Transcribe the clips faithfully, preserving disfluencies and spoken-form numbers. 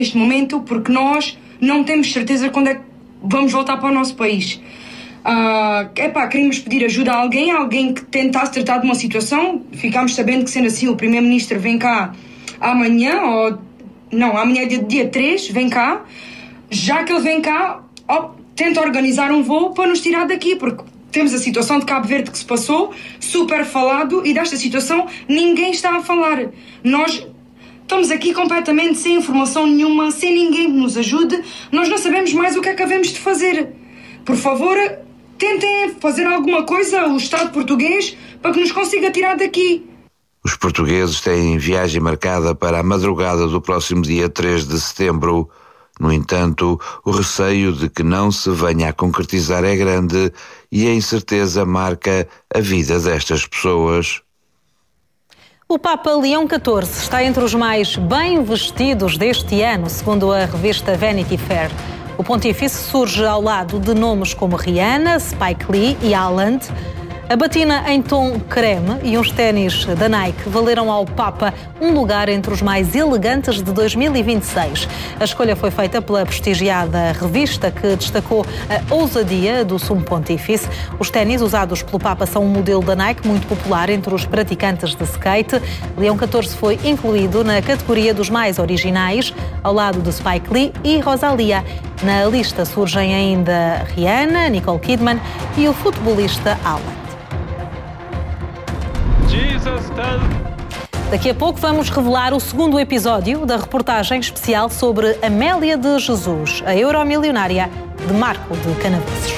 neste momento, porque nós não temos certeza quando é que vamos voltar para o nosso país. Uh, epá, queríamos pedir ajuda a alguém, alguém que tentasse tratar de uma situação. Ficámos sabendo que, sendo assim, o primeiro-ministro vem cá amanhã, ou não, amanhã é dia, dia três, vem cá. Já que ele vem cá, oh, tenta organizar um voo para nos tirar daqui, porque temos a situação de Cabo Verde que se passou, super falado, e desta situação ninguém está a falar. Nós estamos aqui completamente sem informação nenhuma, sem ninguém que nos ajude. Nós não sabemos mais o que é que havemos de fazer. Por favor, tentem fazer alguma coisa, o Estado português, para que nos consiga tirar daqui. Os portugueses têm viagem marcada para a madrugada do próximo dia três de setembro. No entanto, o receio de que não se venha a concretizar é grande e a incerteza marca a vida destas pessoas. O Papa Leão catorze está entre os mais bem vestidos deste ano, segundo a revista Vanity Fair. O pontífice surge ao lado de nomes como Rihanna, Spike Lee e Haaland. A batina em tom creme e uns ténis da Nike valeram ao Papa um lugar entre os mais elegantes de dois mil e vinte e seis. A escolha foi feita pela prestigiada revista, que destacou a ousadia do sumo pontífice. Os ténis usados pelo Papa são um modelo da Nike muito popular entre os praticantes de skate. Leão catorze foi incluído na categoria dos mais originais, ao lado de Spike Lee e Rosalía. Na lista surgem ainda Rihanna, Nicole Kidman e o futebolista Haaland. Daqui a pouco vamos revelar o segundo episódio da reportagem especial sobre Amélia de Jesus, a euromilionária de Marco de Canaveses.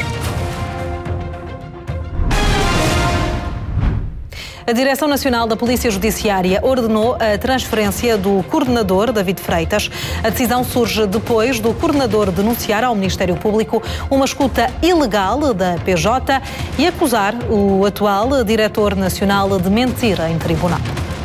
A Direção Nacional da Polícia Judiciária ordenou a transferência do coordenador, David Freitas. A decisão surge depois do coordenador denunciar ao Ministério Público uma escuta ilegal da P J e acusar o atual diretor nacional de mentira em tribunal.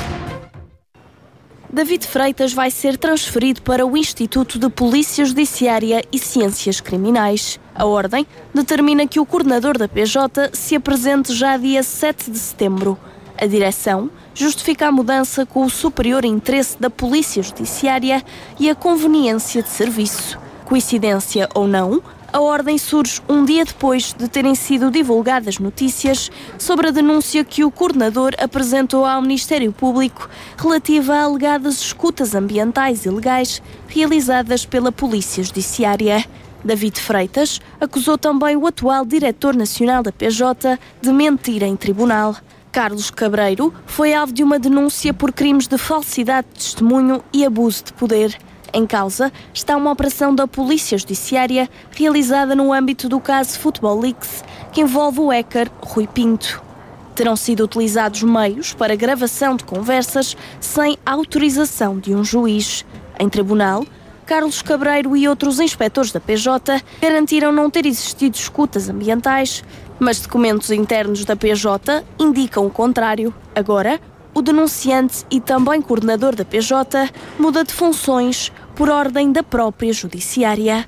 David Freitas vai ser transferido para o Instituto de Polícia Judiciária e Ciências Criminais. A ordem determina que o coordenador da P J se apresente já dia sete de setembro. A direção justifica a mudança com o superior interesse da Polícia Judiciária e a conveniência de serviço. Coincidência ou não, a ordem surge um dia depois de terem sido divulgadas notícias sobre a denúncia que o coordenador apresentou ao Ministério Público relativa a alegadas escutas ambientais ilegais realizadas pela Polícia Judiciária. David Freitas acusou também o atual diretor nacional da P J de mentira em tribunal. Carlos Cabreiro foi alvo de uma denúncia por crimes de falsidade de testemunho e abuso de poder. Em causa está uma operação da Polícia Judiciária realizada no âmbito do caso Football Leaks, que envolve o hacker Rui Pinto. Terão sido utilizados meios para gravação de conversas sem autorização de um juiz. Em tribunal, Carlos Cabreiro e outros inspectores da P J garantiram não ter existido escutas ambientais, mas documentos internos da P J indicam o contrário. Agora, o denunciante e também coordenador da P J muda de funções por ordem da própria Judiciária.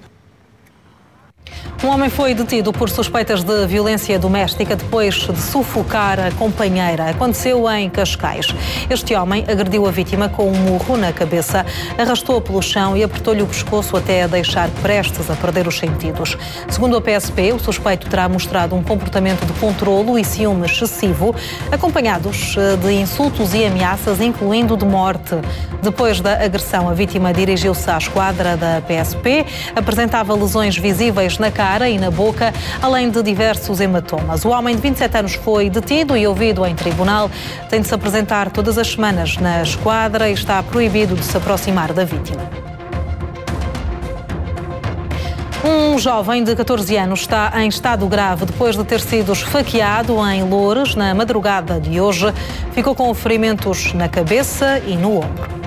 Um homem foi detido por suspeitas de violência doméstica depois de sufocar a companheira. Aconteceu em Cascais. Este homem agrediu a vítima com um murro na cabeça, arrastou-a pelo chão e apertou-lhe o pescoço até a deixar prestes a perder os sentidos. Segundo a P S P, o suspeito terá mostrado um comportamento de controlo e ciúme excessivo, acompanhados de insultos e ameaças, incluindo de morte. Depois da agressão, a vítima dirigiu-se à esquadra da P S P, apresentava lesões visíveis na cara e na boca, além de diversos hematomas. O homem de vinte e sete anos foi detido e ouvido em tribunal. Tem de se apresentar todas as semanas na esquadra e está proibido de se aproximar da vítima. Um jovem de catorze anos está em estado grave depois de ter sido esfaqueado em Loures na madrugada de hoje. Ficou com ferimentos na cabeça e no ombro.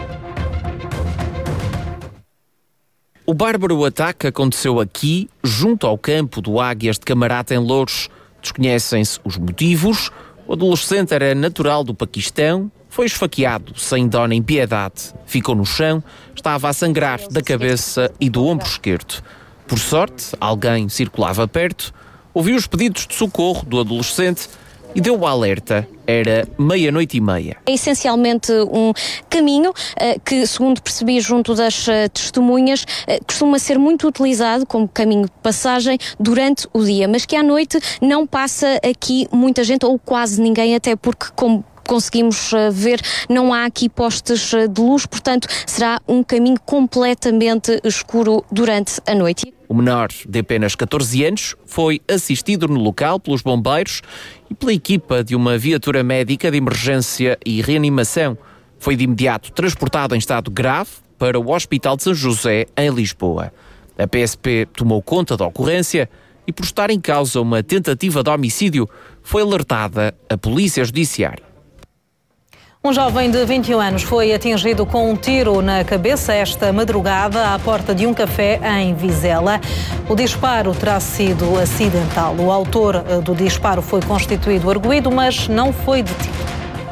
O bárbaro ataque aconteceu aqui, junto ao campo do Águias de Camarata, em Loures. Desconhecem-se os motivos. O adolescente era natural do Paquistão, foi esfaqueado sem dó nem piedade. Ficou no chão, estava a sangrar da cabeça e do ombro esquerdo. Por sorte, alguém circulava perto, ouviu os pedidos de socorro do adolescente e deu o alerta. Era meia-noite e meia. É essencialmente um caminho uh, que, segundo percebi junto das uh, testemunhas, uh, costuma ser muito utilizado como caminho de passagem durante o dia, mas que à noite não passa aqui muita gente ou quase ninguém, até porque, como conseguimos uh, ver, não há aqui postes uh, de luz, portanto será um caminho completamente escuro durante a noite. O menor, de apenas catorze anos, foi assistido no local pelos bombeiros e pela equipa de uma viatura médica de emergência e reanimação. Foi de imediato transportado em estado grave para o Hospital de São José, em Lisboa. A P S P tomou conta da ocorrência e, por estar em causa uma tentativa de homicídio, foi alertada a Polícia Judiciária. Um jovem de vinte e um anos foi atingido com um tiro na cabeça esta madrugada à porta de um café em Vizela. O disparo terá sido acidental. O autor do disparo foi constituído arguido, mas não foi detido.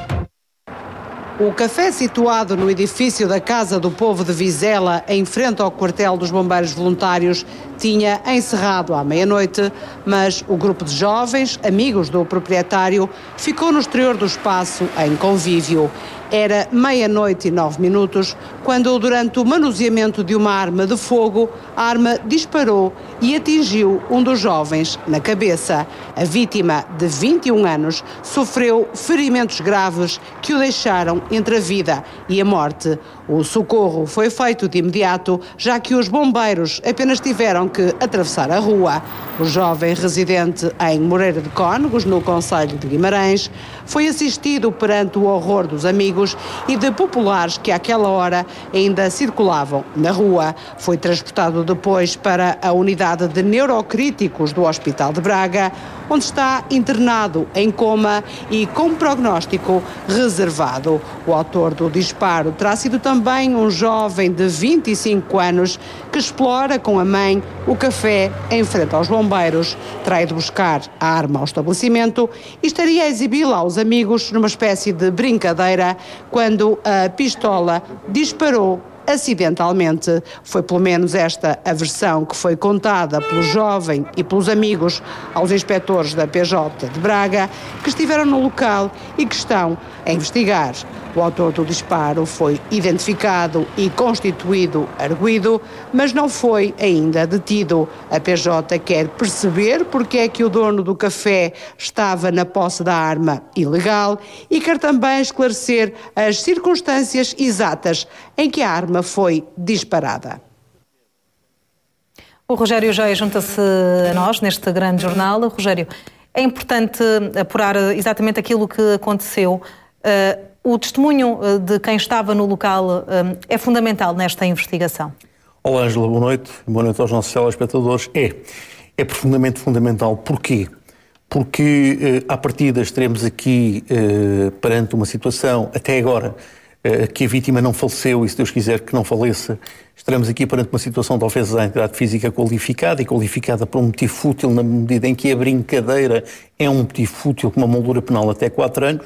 O café, situado no edifício da Casa do Povo de Vizela, em frente ao quartel dos Bombeiros Voluntários, tinha encerrado à meia-noite, mas o grupo de jovens, amigos do proprietário, ficou no exterior do espaço em convívio. Era meia-noite e nove minutos, quando, durante o manuseamento de uma arma de fogo, a arma disparou e atingiu um dos jovens na cabeça. A vítima, de vinte e um anos, sofreu ferimentos graves que o deixaram entre a vida e a morte. O socorro foi feito de imediato, já que os bombeiros apenas tiveram que atravessar a rua. O jovem, residente em Moreira de Cónegos, no concelho de Guimarães, foi assistido perante o horror dos amigos e de populares que àquela hora ainda circulavam na rua. Foi transportado depois para a unidade de neurocríticos do Hospital de Braga, onde está internado em coma e com prognóstico reservado. O autor do disparo terá sido também um jovem de vinte e cinco anos que explora com a mãe o café em frente aos bombeiros. Terá ido buscar a arma ao estabelecimento e estaria a exibi-la aos amigos numa espécie de brincadeira quando a pistola disparou acidentalmente. Foi pelo menos esta a versão que foi contada pelo jovem e pelos amigos aos inspectores da P J de Braga, que estiveram no local e que estão a investigar. O autor do disparo foi identificado e constituído arguido, mas não foi ainda detido. A P J quer perceber porque é que o dono do café estava na posse da arma ilegal e quer também esclarecer as circunstâncias exatas em que a arma foi disparada. O Rogério já junta-se a nós neste grande jornal. Rogério, é importante apurar exatamente aquilo que aconteceu. Uh, o testemunho de quem estava no local uh, é fundamental nesta investigação. Olá, Ângela, boa noite. Boa noite aos nossos telespectadores. É, é profundamente fundamental. Porquê? Porque, uh, à partida, estaremos aqui uh, perante uma situação, até agora, uh, que a vítima não faleceu e, se Deus quiser, que não faleça. Estaremos aqui perante uma situação de ofensa à integridade física qualificada e qualificada por um motivo fútil, na medida em que a brincadeira é um motivo fútil com uma moldura penal até quatro anos.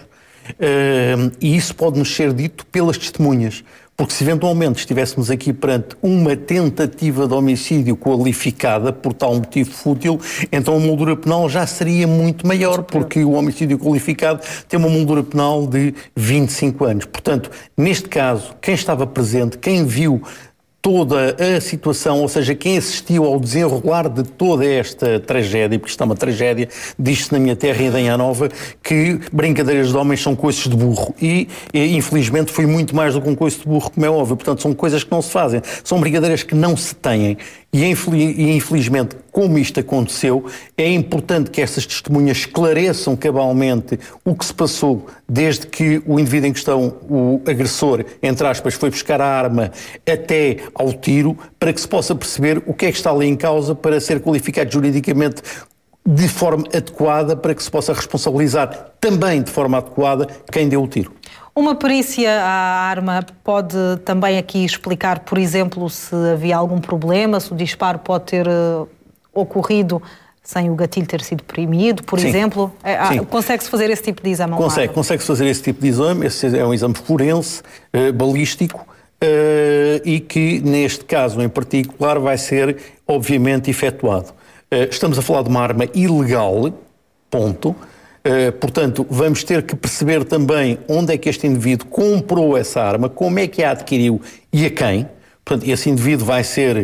Uh, e isso pode nos ser dito pelas testemunhas, porque se eventualmente estivéssemos aqui perante uma tentativa de homicídio qualificada por tal motivo fútil, então a moldura penal já seria muito maior, porque o homicídio qualificado tem uma moldura penal de vinte e cinco anos. Portanto, neste caso, quem estava presente, quem viu toda a situação, ou seja, quem assistiu ao desenrolar de toda esta tragédia, porque isto é uma tragédia, diz-se na minha terra, em Idanha Nova, que brincadeiras de homens são coices de burro. E, e, infelizmente, foi muito mais do que um coice de burro, como é óbvio. Portanto, são coisas que não se fazem. São brincadeiras que não se têm. E, infelizmente, como isto aconteceu, é importante que estas testemunhas esclareçam cabalmente o que se passou desde que o indivíduo em questão, o agressor, entre aspas, foi buscar a arma até ao tiro, para que se possa perceber o que é que está ali em causa para ser qualificado juridicamente de forma adequada, para que se possa responsabilizar também de forma adequada quem deu o tiro. Uma perícia à arma pode também aqui explicar, por exemplo, se havia algum problema, se o disparo pode ter uh, ocorrido sem o gatilho ter sido deprimido, por Sim. exemplo? É, ah, consegue-se fazer esse tipo de exame? Consegue, consegue-se fazer esse tipo de exame. Esse é um exame forense, uh, balístico, uh, e que, neste caso em particular, vai ser, obviamente, efetuado. Uh, estamos a falar de uma arma ilegal, ponto. Uh, portanto, vamos ter que perceber também onde é que este indivíduo comprou essa arma, como é que a adquiriu e a quem. Portanto, esse indivíduo vai ser